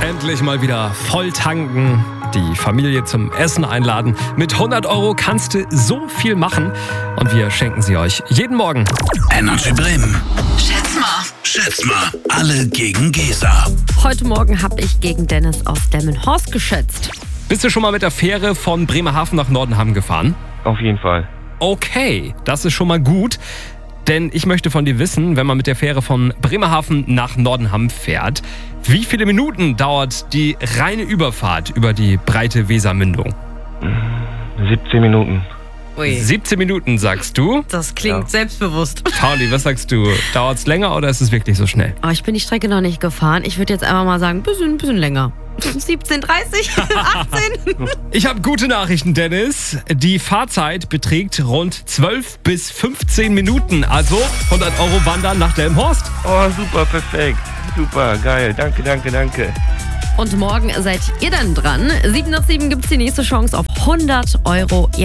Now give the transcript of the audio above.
Endlich mal wieder voll tanken, die Familie zum Essen einladen. Mit 100 € kannst du so viel machen und wir schenken sie euch jeden Morgen. Energy Bremen. Schätz mal. Alle gegen Gesa. Heute Morgen habe ich gegen Dennis aus Delmenhorst geschätzt. Bist du schon mal mit der Fähre von Bremerhaven nach Nordenham gefahren? Auf jeden Fall. Okay, das ist schon mal gut. Denn ich möchte von dir wissen, wenn man mit der Fähre von Bremerhaven nach Nordenham fährt, wie viele Minuten dauert die reine Überfahrt über die breite Wesermündung? 17 Minuten. Ui, 17 Minuten, sagst du? das klingt selbstbewusst. Pauli, was sagst du? Dauert's länger oder ist es wirklich so schnell? Aber ich bin die Strecke noch nicht gefahren. Ich würde jetzt einfach mal sagen, ein bisschen länger. 17:30, 18. Ich habe gute Nachrichten, Dennis. Die Fahrzeit beträgt rund 12 bis 15 Minuten. Also 100 € wandern nach Delmenhorst. Oh, super, perfekt. Super, geil. Danke. Und morgen seid ihr dann dran. 7 nach 7 gibt es die nächste Chance auf 100 €.